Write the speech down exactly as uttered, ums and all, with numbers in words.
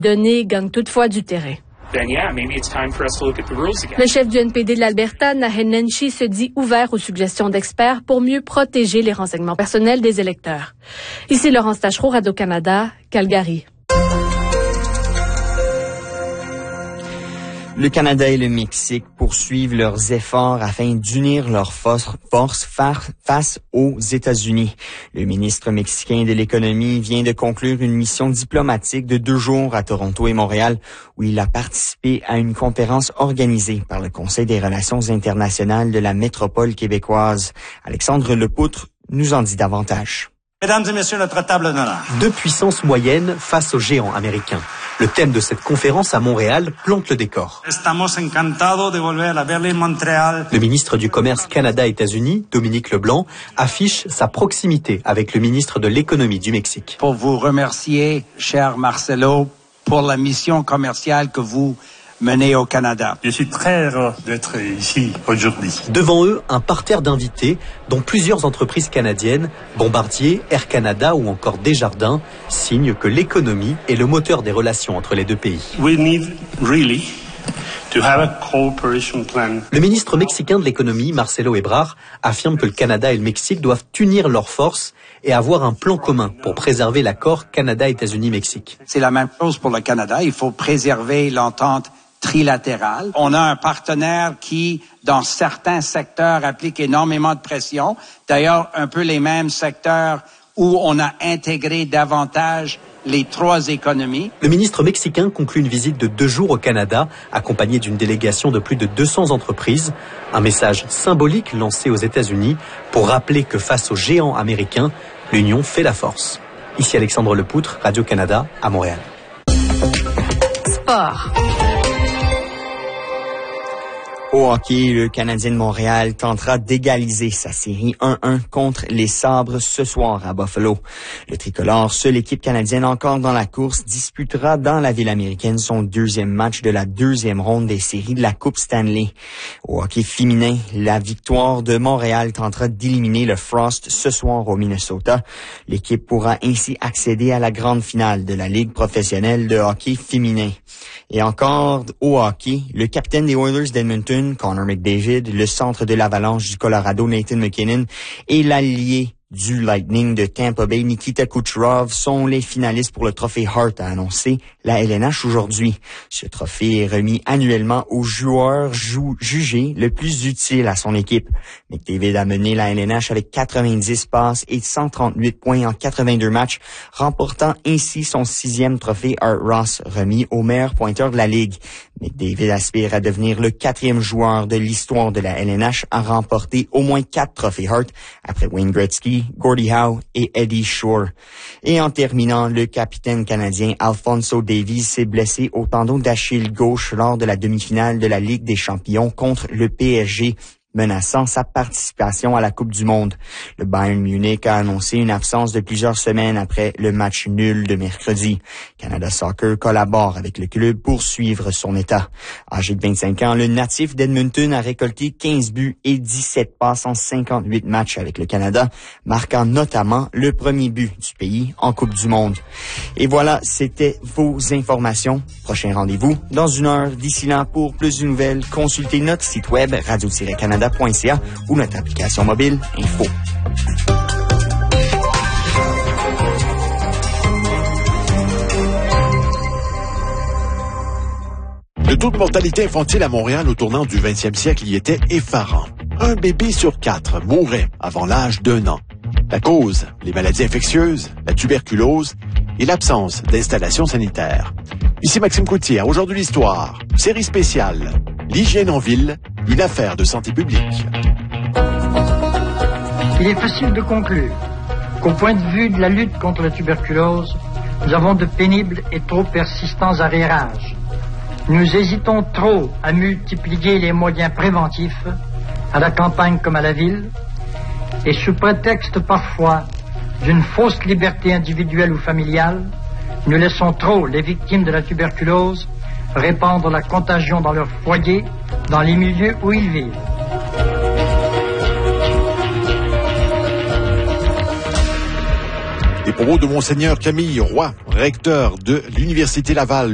Données gagnent toutefois du terrain. Le chef du N P D de l'Alberta, Naheed Nenshi, se dit ouvert aux suggestions d'experts pour mieux protéger les renseignements personnels des électeurs. Ici Laurence Tachereau, Radio-Canada, Calgary. Le Canada et le Mexique poursuivent leurs efforts afin d'unir leurs forces face aux États-Unis. Le ministre mexicain de l'Économie vient de conclure une mission diplomatique de deux jours à Toronto et Montréal, où il a participé à une conférence organisée par le Conseil des relations internationales de la métropole québécoise. Alexandre Lepoutre nous en dit davantage. Mesdames et messieurs, notre table d'honneur. Deux puissances moyennes face aux géants américains. Le thème de cette conférence à Montréal plante le décor. Le ministre du Commerce Canada-États-Unis, Dominique Leblanc, affiche sa proximité avec le ministre de l'Économie du Mexique. Pour vous remercier, cher Marcelo, pour la mission commerciale que vous menée au Canada. Je suis très heureux d'être ici aujourd'hui. Devant eux, un parterre d'invités, dont plusieurs entreprises canadiennes, Bombardier, Air Canada ou encore Desjardins, signent que l'économie est le moteur des relations entre les deux pays. We need really to have a cooperation plan. Le ministre mexicain de l'économie, Marcelo Ebrard, affirme que le Canada et le Mexique doivent unir leurs forces et avoir un plan commun pour préserver l'accord Canada-États-Unis-Mexique. C'est la même chose pour le Canada. Il faut préserver l'entente trilatérale. On a un partenaire qui, dans certains secteurs, applique énormément de pression. D'ailleurs, un peu les mêmes secteurs où on a intégré davantage les trois économies. Le ministre mexicain conclut une visite de deux jours au Canada, accompagné d'une délégation de plus de deux cents entreprises. Un message symbolique lancé aux États-Unis pour rappeler que face aux géants américains, l'union fait la force. Ici Alexandre Lepoutre, Radio-Canada, à Montréal. Sport. Au hockey, le Canadien de Montréal tentera d'égaliser sa série un un contre les Sabres ce soir à Buffalo. Le tricolore, seule équipe canadienne encore dans la course, disputera dans la ville américaine son deuxième match de la deuxième ronde des séries de la Coupe Stanley. Au hockey féminin, la victoire de Montréal tentera d'éliminer le Frost ce soir au Minnesota. L'équipe pourra ainsi accéder à la grande finale de la Ligue professionnelle de hockey féminin. Et encore au hockey, le capitaine des Oilers d'Edmonton, Connor McDavid, le centre de l'Avalanche du Colorado, Nathan MacKinnon, et l'allié du Lightning de Tampa Bay, Nikita Kucherov, sont les finalistes pour le trophée Hart, a annoncé la L N H aujourd'hui. Ce trophée est remis annuellement au joueur jou- jugé le plus utile à son équipe. McDavid a mené la L N H avec quatre-vingt-dix passes et cent trente-huit points en quatre-vingt-deux matchs, remportant ainsi son sixième trophée Art Ross, remis au meilleur pointeur de la Ligue. McDavid aspire à devenir le quatrième joueur de l'histoire de la L N H à remporter au moins quatre trophées Hart, après Wayne Gretzky, Gordie Howe et Eddie Shore. Et en terminant, le capitaine canadien Alphonso Davies s'est blessé au tendon d'Achille gauche lors de la demi-finale de la Ligue des champions contre le P S G, menaçant sa participation à la Coupe du Monde. Le Bayern Munich a annoncé une absence de plusieurs semaines après le match nul de mercredi. Canada Soccer collabore avec le club pour suivre son état. Âgé de vingt-cinq ans, le natif d'Edmonton a récolté quinze buts et dix-sept passes en cinquante-huit matchs avec le Canada, marquant notamment le premier but du pays en Coupe du Monde. Et voilà, c'était vos informations. Prochain rendez-vous dans une heure. D'ici là, pour plus de nouvelles, consultez notre site web radio tiret canada point c a ou notre application mobile Info. Le taux de mortalité infantile à Montréal au tournant du vingtième siècle y était effarant. Un bébé sur quatre mourait avant l'âge d'un an. La cause, les maladies infectieuses, la tuberculose et l'absence d'installations sanitaires. Ici Maxime Coutier, à Aujourd'hui l'Histoire, série spéciale, l'hygiène en ville, une affaire de santé publique. Il est facile de conclure qu'au point de vue de la lutte contre la tuberculose, nous avons de pénibles et trop persistants arriérages. Nous hésitons trop à multiplier les moyens préventifs, à la campagne comme à la ville, et sous prétexte parfois d'une fausse liberté individuelle ou familiale, nous laissons trop les victimes de la tuberculose répandre la contagion dans leur foyer, dans les milieux où ils vivent. Des propos de Monseigneur Camille Roy, recteur de l'Université Laval.